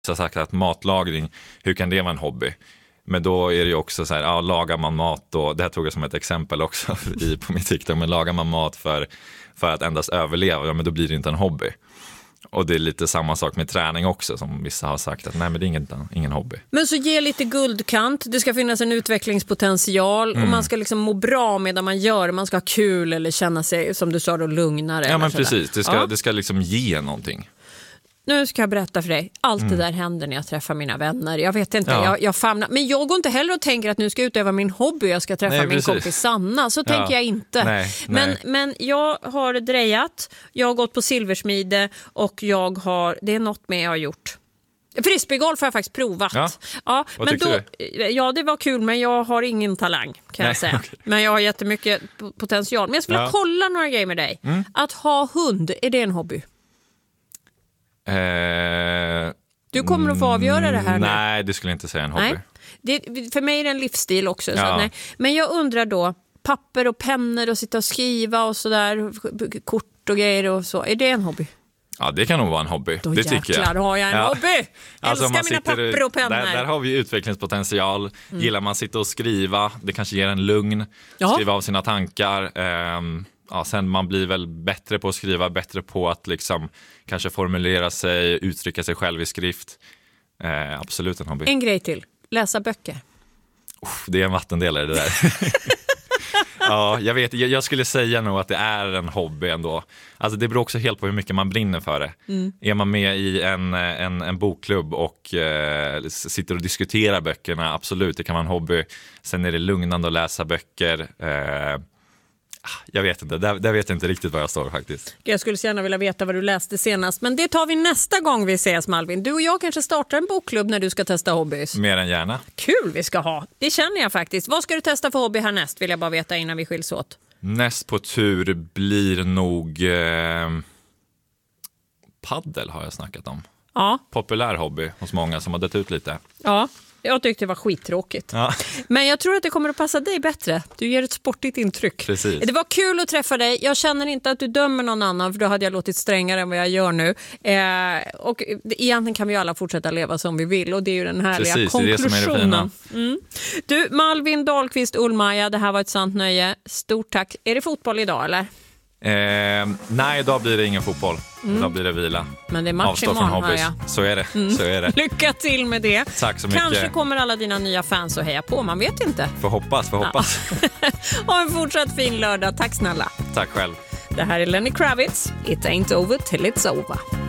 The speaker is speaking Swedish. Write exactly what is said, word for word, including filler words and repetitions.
har sagt att matlagning, hur kan det vara en hobby? Men då är det ju också så här, ja, lagar man mat då, det här tog jag som ett exempel också i, på min TikTok, men lagar man mat för, för att endast överleva, ja men då blir det inte en hobby. Och det är lite samma sak med träning också, som vissa har sagt att nej men det är ingen, ingen hobby. Men så ge lite guldkant, det ska finnas en utvecklingspotential mm. och man ska liksom må bra medan man gör, man ska ha kul eller känna sig, som du sa då, lugnare. Ja men sådär. Precis, det ska, ja. det ska liksom ge någonting. Nu ska jag berätta för dig. Allt Mm. det där händer när jag träffar mina vänner. Jag vet inte, Ja. jag, jag famnar. Men jag går inte heller och tänker att nu ska jag utöva min hobby. Jag ska träffa Nej, min precis. kompis Sanna. Så Ja. tänker jag inte. Nej, men, nej. men jag har drejat. Jag har gått på silversmide. Och jag har, det är något mer jag har gjort. Frisbeegolf har jag faktiskt provat. Ja. Ja, Vad men tyckte då, ja, det var kul, men jag har ingen talang kan Nej, jag säga. okay. Men jag har jättemycket potential. Men jag skulle Ja. kolla några grejer med dig. Mm. Att ha hund, är det en hobby? Eh, Du kommer att få avgöra det här nu. Nej, det skulle jag inte säga en hobby. Nej. Det, för mig är det en livsstil också. Så Ja. att, nej. Men jag undrar då, papper och pennor och sitta och skriva och sådär, kort och grejer och så. Är det en hobby? Ja, det kan nog vara en hobby. Då det tycker jag. jäklar har jag en Ja. hobby. Alltså, Älskar man mina sitter- papper och pennor. Där, där har vi utvecklingspotential. Mm. Gillar man sitta och skriva, det kanske ger en lugn. Ja. Skriva av sina tankar. Ehm, ja, sen man blir väl bättre på att skriva, bättre på att liksom kanske formulera sig, uttrycka sig själv i skrift. Ehm, absolut en hobby. En grej till, läsa böcker. Uff, det är en vattendelare det där. Ja, jag vet, jag, jag skulle säga nog att det är en hobby ändå. Alltså det beror också helt på hur mycket man brinner för det. Mm. Är man med i en, en, en bokklubb och eh, sitter och diskuterar böckerna, absolut, det kan vara en hobby. Sen är det lugnande att läsa böcker. Eh, jag vet inte, där, där vet jag inte riktigt var jag står faktiskt. Jag skulle så gärna vilja veta vad du läste senast, men det tar vi nästa gång vi ses, Malvin. Du och jag kanske startar en bokklubb när du ska testa hobbys. Mer än gärna. Kul vi ska ha, det känner jag faktiskt. Vad ska du testa för hobby härnäst, vill jag bara veta innan vi skiljs åt. Näst på tur blir nog eh, paddel har jag snackat om. Ja. Populär hobby hos många som har dött ut lite. Ja, jag tyckte det var skittråkigt. Ja. Men jag tror att det kommer att passa dig bättre. Du ger ett sportigt intryck. Precis. Det var kul att träffa dig. Jag känner inte att du dömer någon annan, för då hade jag låtit strängare än vad jag gör nu. Eh, och egentligen kan vi alla fortsätta leva som vi vill, och det är ju den härliga Precis, konklusionen. det är det som är det fina. Mm. Du, Malvin Dahlqvist Ullmaja, det här var ett sant nöje. Stort tack. Är det fotboll idag eller? Eh, nej, idag blir det ingen fotboll. Mm. Idag blir det vila. Men det är match Avstå imorgon, från hör hobbys. jag. Så är det. Mm. Så är det. Lycka till med det. Tack så mycket. Kanske kommer alla dina nya fans att heja på, man vet inte. Får hoppas, får hoppas. Ja. Ha en fortsatt fin lördag. Tack snälla. Tack själv. Det här är Lenny Kravitz. It ain't over till it's over.